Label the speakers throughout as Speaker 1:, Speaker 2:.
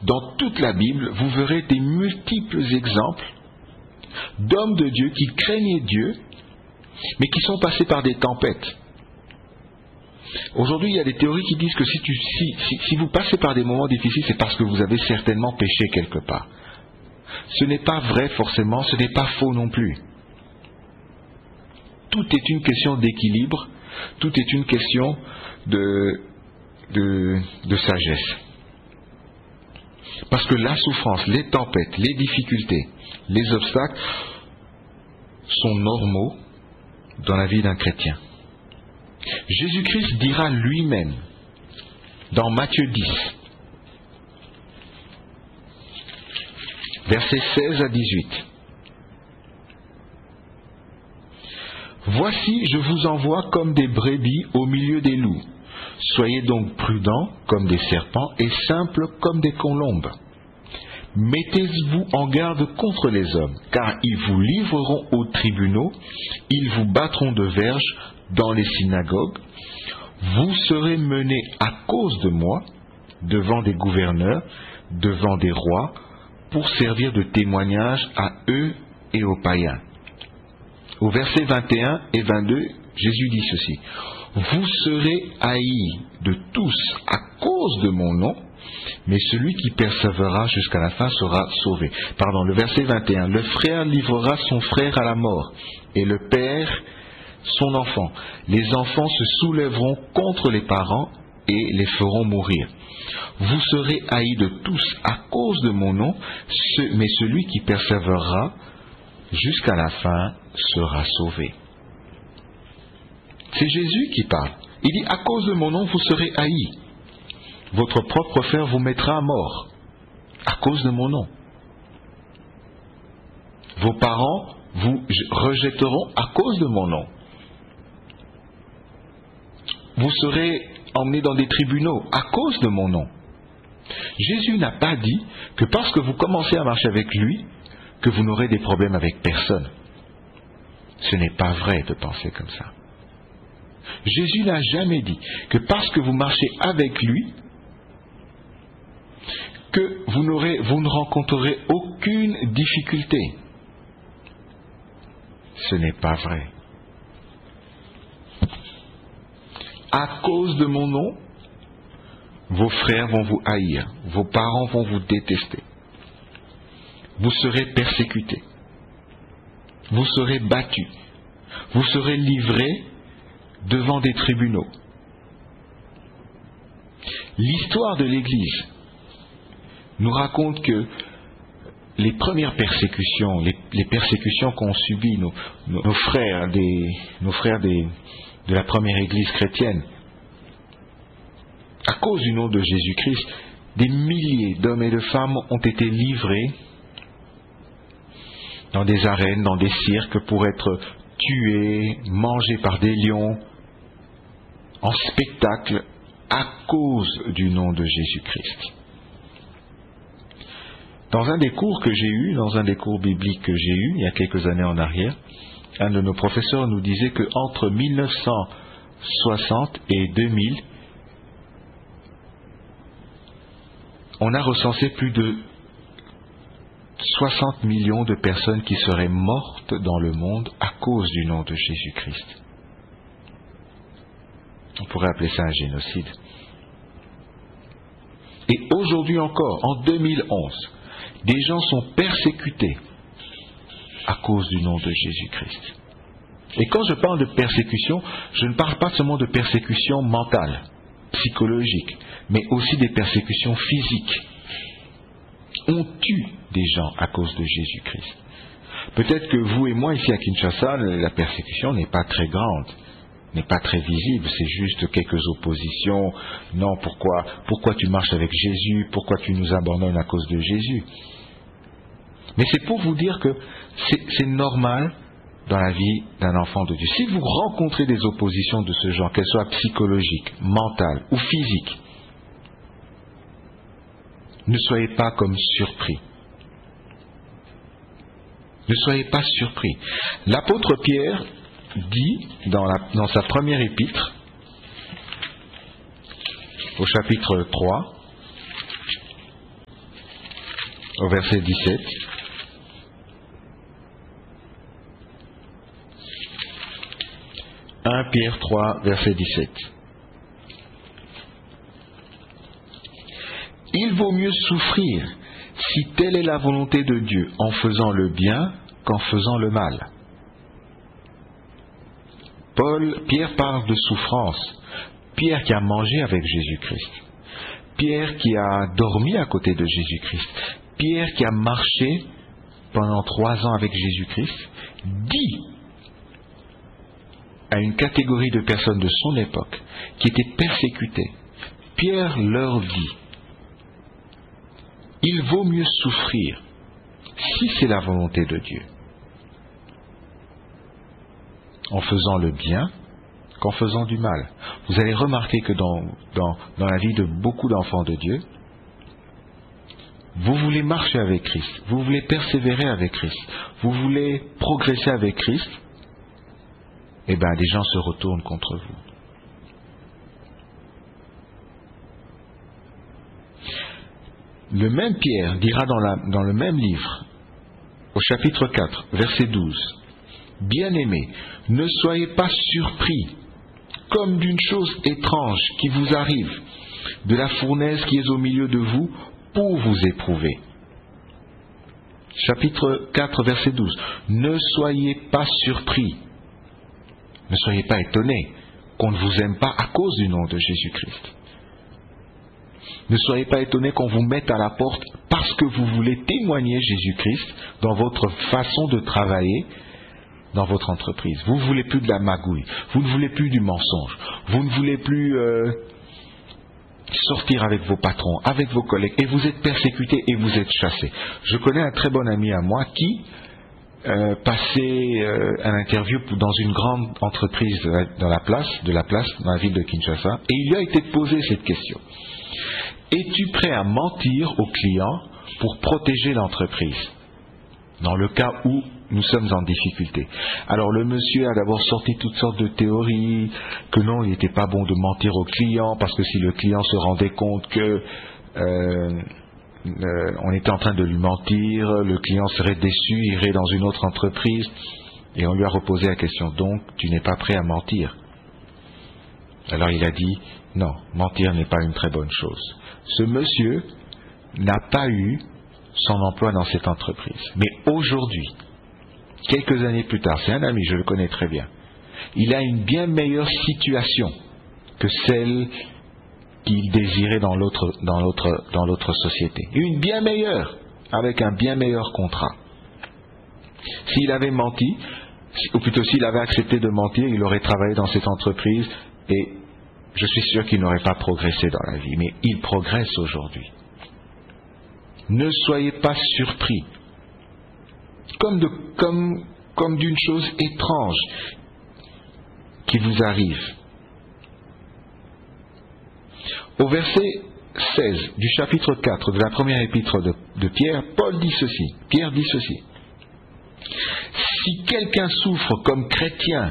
Speaker 1: dans toute la Bible, vous verrez des multiples exemples d'hommes de Dieu qui craignaient Dieu, mais qui sont passés par des tempêtes. Aujourd'hui, il y a des théories qui disent que si vous passez par des moments difficiles, c'est parce que vous avez certainement péché quelque part. Ce n'est pas vrai forcément, ce n'est pas faux non plus. Tout est une question d'équilibre, tout est une question de sagesse. Parce que la souffrance, les tempêtes, les difficultés, les obstacles sont normaux dans la vie d'un chrétien. Jésus-Christ dira lui-même dans Matthieu 10, versets 16 à 18. Voici, je vous envoie comme des brebis au milieu des loups. Soyez donc prudents comme des serpents et simples comme des colombes. Mettez-vous en garde contre les hommes, car ils vous livreront aux tribunaux, ils vous battront de verges dans les synagogues. Vous serez menés à cause de moi devant des gouverneurs, devant des rois, pour servir de témoignage à eux et aux païens. Au verset 21 et 22, Jésus dit ceci: vous serez haïs de tous à cause de mon nom, mais celui qui persévérera jusqu'à la fin sera sauvé. Pardon, le verset 21. Le frère livrera son frère à la mort, et le père son enfant. Les enfants se soulèveront contre les parents et les feront mourir. Vous serez haïs de tous à cause de mon nom, mais celui qui persévérera jusqu'à la fin sera sauvé. C'est Jésus qui parle. Il dit, à cause de mon nom, vous serez haïs. Votre propre frère vous mettra à mort, à cause de mon nom. Vos parents vous rejetteront à cause de mon nom. Vous serez emmenés dans des tribunaux à cause de mon nom. Jésus n'a pas dit que parce que vous commencez à marcher avec lui, que vous n'aurez des problèmes avec personne. Ce n'est pas vrai de penser comme ça. Jésus n'a jamais dit que parce que vous marchez avec lui, que vous ne rencontrerez aucune difficulté. Ce n'est pas vrai. À cause de mon nom, vos frères vont vous haïr, vos parents vont vous détester. Vous serez persécutés, vous serez battus, vous serez livrés devant des tribunaux. L'histoire de l'Église nous raconte que les premières persécutions, les persécutions qu'ont subies nos frères de la première Église chrétienne, à cause du nom de Jésus-Christ, des milliers d'hommes et de femmes ont été livrés dans des arènes, dans des cirques, pour être tués, mangés par des lions, en spectacle, à cause du nom de Jésus-Christ. Dans un des cours que j'ai eu, dans un des cours bibliques que j'ai eu il y a quelques années en arrière, un de nos professeurs nous disait que entre 1960 et 2000, on a recensé plus de 60 millions de personnes qui seraient mortes dans le monde à cause du nom de Jésus-Christ. On pourrait appeler ça un génocide. Et aujourd'hui encore, en 2011, des gens sont persécutés à cause du nom de Jésus-Christ. Et quand je parle de persécution, je ne parle pas seulement de persécution mentale, psychologique, mais aussi des persécutions physiques. On tue des gens à cause de Jésus-Christ. Peut-être que vous et moi, ici à Kinshasa, la persécution n'est pas très grande, n'est pas très visible, c'est juste quelques oppositions. Non, pourquoi tu marches avec Jésus? Pourquoi tu nous abandonnes à cause de Jésus? Mais c'est pour vous dire que c'est normal dans la vie d'un enfant de Dieu. Si vous rencontrez des oppositions de ce genre, qu'elles soient psychologiques, mentales ou physiques, ne soyez pas comme surpris. Ne soyez pas surpris. L'apôtre Pierre dit dans sa première épître, au chapitre 3, au verset 17. « 1 Pierre 3, verset 17. Il vaut mieux souffrir, si telle est la volonté de Dieu, en faisant le bien qu'en faisant le mal. » Pierre parle de souffrance. Pierre qui a mangé avec Jésus-Christ. Pierre qui a dormi à côté de Jésus-Christ. Pierre qui a marché pendant 3 ans avec Jésus-Christ, dit à une catégorie de personnes de son époque qui étaient persécutées. Pierre leur dit, il vaut mieux souffrir si c'est la volonté de Dieu, en faisant le bien qu'en faisant du mal. Vous allez remarquer que dans la vie de beaucoup d'enfants de Dieu, vous voulez marcher avec Christ, vous voulez persévérer avec Christ, vous voulez progresser avec Christ, eh bien les gens se retournent contre vous. Le même Pierre dira dans le même livre, au chapitre 4, verset 12, « Bien-aimés, ne soyez pas surpris, comme d'une chose étrange qui vous arrive, de la fournaise qui est au milieu de vous, pour vous éprouver. » Chapitre 4, verset 12, « Ne soyez pas surpris, ne soyez pas étonnés qu'on ne vous aime pas à cause du nom de Jésus-Christ. Ne soyez pas étonnés qu'on vous mette à la porte parce que vous voulez témoigner Jésus-Christ dans votre façon de travailler dans votre entreprise. Vous ne voulez plus de la magouille, vous ne voulez plus du mensonge, vous ne voulez plus sortir avec vos patrons, avec vos collègues, et vous êtes persécutés et vous êtes chassés. Je connais un très bon ami à moi qui passait un interview dans une grande entreprise dans la place, dans la ville de Kinshasa, et il lui a été posé cette question. Es-tu prêt à mentir aux clients pour protéger l'entreprise dans le cas où nous sommes en difficulté? Alors le monsieur a d'abord sorti toutes sortes de théories, que non, il n'était pas bon de mentir aux clients, parce que si le client se rendait compte que on était en train de lui mentir, le client serait déçu, irait dans une autre entreprise, et on lui a reposé la question, donc tu n'es pas prêt à mentir? Alors il a dit, non, mentir n'est pas une très bonne chose. Ce monsieur n'a pas eu son emploi dans cette entreprise. Mais aujourd'hui, quelques années plus tard, c'est un ami, je le connais très bien, il a une bien meilleure situation que celle qu'il désirait dans l'autre société. Une bien meilleure, avec un bien meilleur contrat. S'il avait menti, ou plutôt s'il avait accepté de mentir, il aurait travaillé dans cette entreprise et je suis sûr qu'il n'aurait pas progressé dans la vie, mais il progresse aujourd'hui. Ne soyez pas surpris, comme d'une chose étrange qui vous arrive. Au verset 16 du chapitre 4 de la première épître de Pierre, Pierre dit ceci. Si quelqu'un souffre comme chrétien,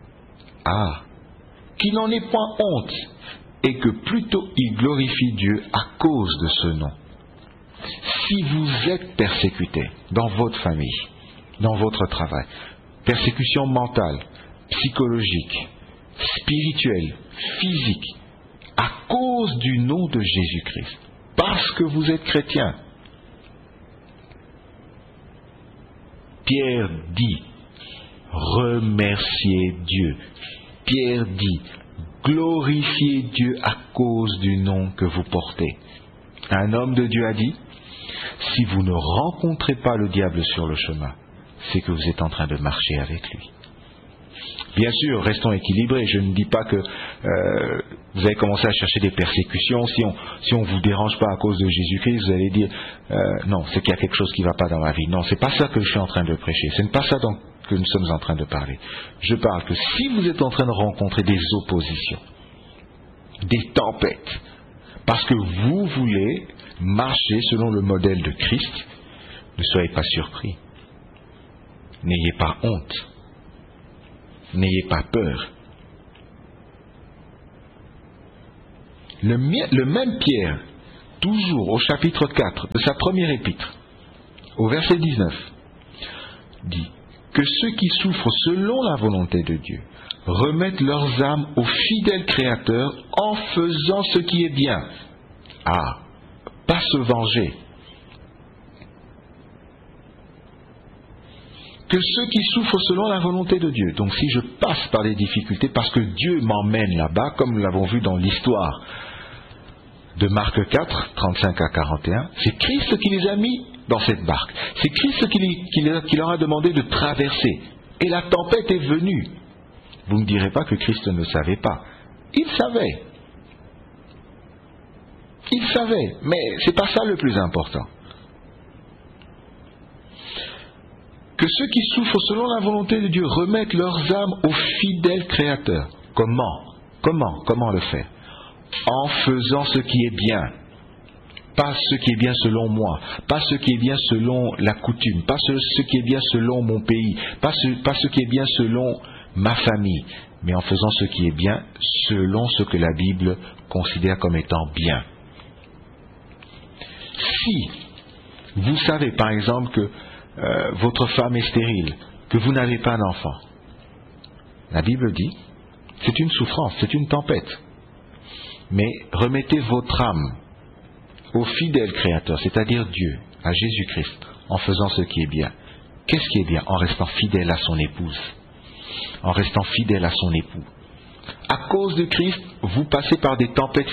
Speaker 1: qu'il n'en ait point honte, et que plutôt il glorifie Dieu à cause de ce nom. Si vous êtes persécuté dans votre famille, dans votre travail, persécution mentale, psychologique, spirituelle, physique, à cause du nom de Jésus-Christ, parce que vous êtes chrétien, Pierre dit, remerciez Dieu. Pierre dit, glorifiez Dieu à cause du nom que vous portez. Un homme de Dieu a dit, si vous ne rencontrez pas le diable sur le chemin, c'est que vous êtes en train de marcher avec lui. Bien sûr, restons équilibrés. Je ne dis pas que vous allez commencer à chercher des persécutions. Si on vous dérange pas à cause de Jésus-Christ, vous allez dire non, c'est qu'il y a quelque chose qui ne va pas dans ma vie. Non, c'est pas ça que je suis en train de prêcher. Ce n'est pas ça que nous sommes en train de parler. Je parle que si vous êtes en train de rencontrer des oppositions, des tempêtes, parce que vous voulez marcher selon le modèle de Christ, ne soyez pas surpris. N'ayez pas honte. N'ayez pas peur. Le même Pierre, toujours au chapitre 4 de sa première épître, au verset 19, dit que ceux qui souffrent selon la volonté de Dieu remettent leurs âmes au fidèle Créateur en faisant ce qui est bien. Ah, pas se venger. Que ceux qui souffrent selon la volonté de Dieu. Donc si je passe par des difficultés parce que Dieu m'emmène là-bas, comme nous l'avons vu dans l'histoire de Marc 4, 35 à 41, c'est Christ qui les a mis dans cette barque. C'est Christ qui leur a demandé de traverser. Et la tempête est venue. Vous ne direz pas que Christ ne savait pas. Il savait. Il savait. Mais ce n'est pas ça le plus important. Que ceux qui souffrent selon la volonté de Dieu remettent leurs âmes au fidèle Créateur. Comment le faire? En faisant ce qui est bien. Pas ce qui est bien selon moi, pas ce qui est bien selon la coutume, pas ce qui est bien selon mon pays, pas ce qui est bien selon ma famille, mais en faisant ce qui est bien selon ce que la Bible considère comme étant bien. Si vous savez par exemple que votre femme est stérile, que vous n'avez pas d'enfant, la Bible dit, c'est une souffrance, c'est une tempête, mais remettez votre âme au fidèle Créateur, c'est-à-dire Dieu, à Jésus-Christ, en faisant ce qui est bien. Qu'est-ce qui est bien? En restant fidèle à son épouse, en restant fidèle à son époux. À cause de Christ, vous passez par des tempêtes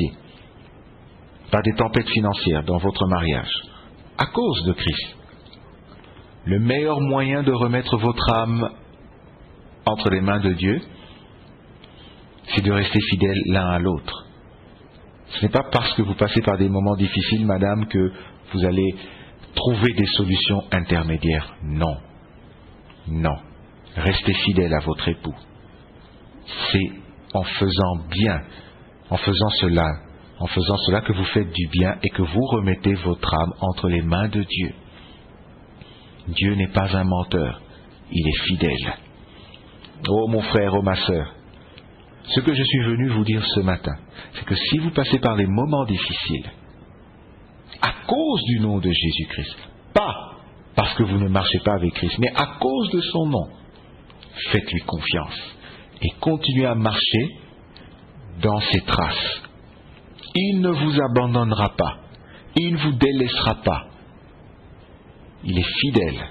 Speaker 1: financières dans votre mariage. À cause de Christ. Le meilleur moyen de remettre votre âme entre les mains de Dieu, c'est de rester fidèle l'un à l'autre. Ce n'est pas parce que vous passez par des moments difficiles, madame, que vous allez trouver des solutions intermédiaires. Non. Non. Restez fidèle à votre époux. C'est en faisant bien, en faisant cela que vous faites du bien et que vous remettez votre âme entre les mains de Dieu. Dieu n'est pas un menteur, il est fidèle. Oh mon frère, oh ma sœur, ce que je suis venu vous dire ce matin, c'est que si vous passez par des moments difficiles, à cause du nom de Jésus-Christ, pas parce que vous ne marchez pas avec Christ, mais à cause de son nom, faites-lui confiance et continuez à marcher dans ses traces. Il ne vous abandonnera pas, il ne vous délaissera pas. Il est fidèle.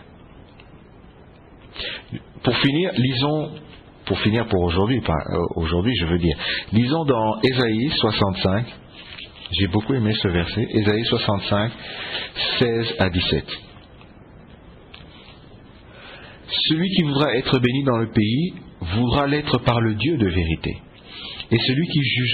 Speaker 1: Pour finir pour aujourd'hui, lisons dans Ésaïe 65, j'ai beaucoup aimé ce verset, Ésaïe 65, 16 à 17. Celui qui voudra être béni dans le pays voudra l'être par le Dieu de vérité. Et c'est lui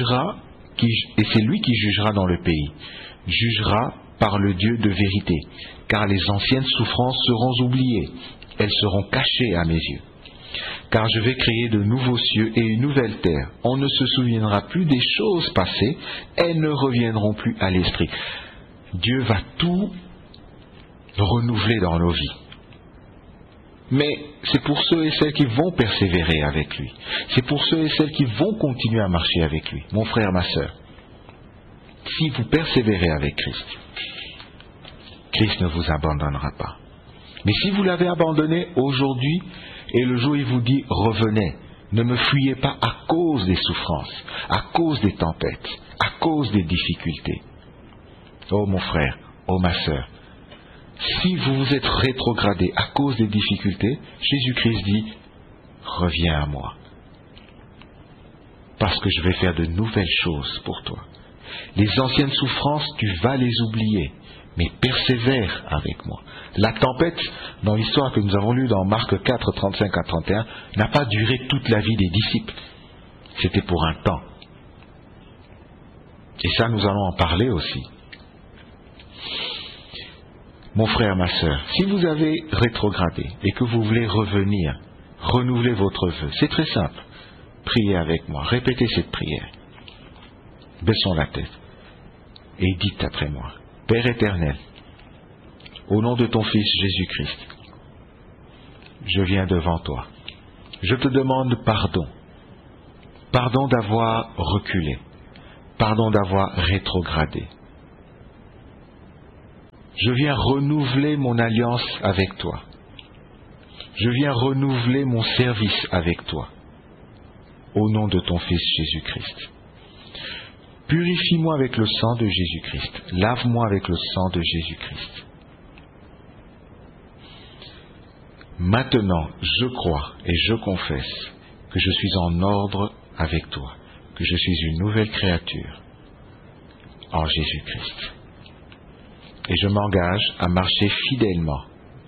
Speaker 1: qui jugera dans le pays, jugera par le Dieu de vérité, car les anciennes souffrances seront oubliées, elles seront cachées à mes yeux. Car je vais créer de nouveaux cieux et une nouvelle terre. On ne se souviendra plus des choses passées, elles ne reviendront plus à l'esprit. Dieu va tout renouveler dans nos vies. Mais c'est pour ceux et celles qui vont persévérer avec lui. C'est pour ceux et celles qui vont continuer à marcher avec lui. Mon frère, ma sœur, si vous persévérez avec Christ, Christ ne vous abandonnera pas. Mais si vous l'avez abandonné aujourd'hui, et le jour où il vous dit « revenez », ne me fuyez pas à cause des souffrances, à cause des tempêtes, à cause des difficultés. Oh mon frère, oh ma sœur, si vous vous êtes rétrogradé à cause des difficultés, Jésus-Christ dit « reviens à moi, parce que je vais faire de nouvelles choses pour toi. Les anciennes souffrances, tu vas les oublier, mais persévère avec moi. » La tempête, dans l'histoire que nous avons lue dans Marc 4, 35 à 31, n'a pas duré toute la vie des disciples. C'était pour un temps. Et ça, nous allons en parler aussi. Mon frère, ma sœur, si vous avez rétrogradé et que vous voulez revenir, renouveler votre vœu, c'est très simple. Priez avec moi, répétez cette prière. Baissons la tête et dites après moi. Père éternel, au nom de ton Fils Jésus-Christ, je viens devant toi. Je te demande pardon. Pardon d'avoir reculé. Pardon d'avoir rétrogradé. Je viens renouveler mon alliance avec toi. Je viens renouveler mon service avec toi. Au nom de ton Fils Jésus-Christ. Purifie-moi avec le sang de Jésus-Christ. Lave-moi avec le sang de Jésus-Christ. Maintenant, je crois et je confesse que je suis en ordre avec toi, que je suis une nouvelle créature en Jésus-Christ. Et je m'engage à marcher fidèlement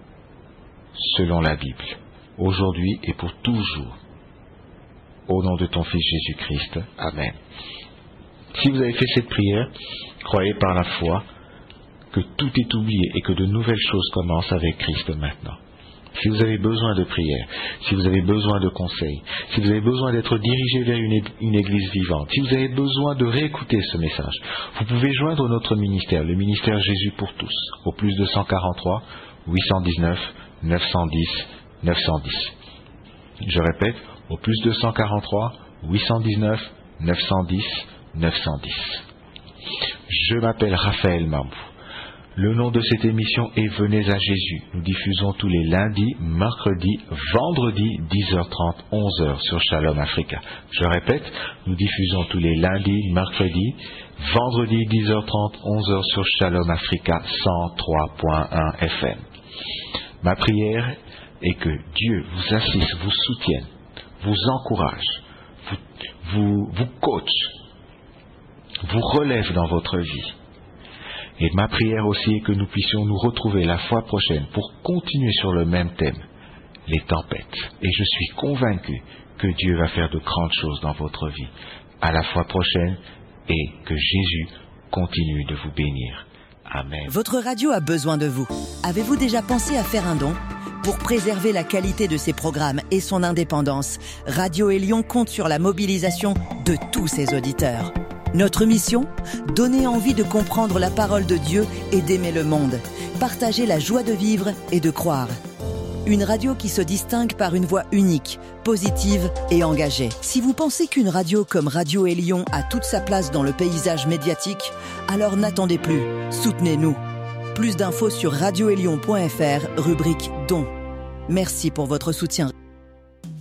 Speaker 1: selon la Bible, aujourd'hui et pour toujours. Au nom de ton Fils Jésus-Christ. Amen. Si vous avez fait cette prière, croyez par la foi que tout est oublié et que de nouvelles choses commencent avec Christ maintenant. Si vous avez besoin de prière, si vous avez besoin de conseils, si vous avez besoin d'être dirigé vers une église vivante, si vous avez besoin de réécouter ce message, vous pouvez joindre notre ministère, le ministère Jésus pour tous, au plus 243 819 910 910. Je répète, au plus 243 819 910 910. Je m'appelle Raphaël Mambou. Le nom de cette émission est Venez à Jésus. Nous diffusons tous les lundis, mercredis, vendredis, 10h30, 11h sur Shalom Africa. Je répète, nous diffusons tous les lundis, mercredis, vendredis, 10h30, 11h sur Shalom Africa 103.1 FM. Ma prière est que Dieu vous assiste, vous soutienne, vous encourage, vous coach, vous relève dans votre vie. Et ma prière aussi est que nous puissions nous retrouver la fois prochaine pour continuer sur le même thème, les tempêtes. Et je suis convaincu que Dieu va faire de grandes choses dans votre vie. À la fois prochaine et que Jésus continue de vous bénir. Amen.
Speaker 2: Votre radio a besoin de vous. Avez-vous déjà pensé à faire un don ? Pour préserver la qualité de ses programmes et son indépendance, Radio Élion compte sur la mobilisation de tous ses auditeurs. Notre mission ? Donner envie de comprendre la parole de Dieu et d'aimer le monde. Partager la joie de vivre et de croire. Une radio qui se distingue par une voix unique, positive et engagée. Si vous pensez qu'une radio comme Radio Élion a toute sa place dans le paysage médiatique, alors n'attendez plus, soutenez-nous. Plus d'infos sur radioélion.fr, rubrique Dons. Merci pour votre soutien.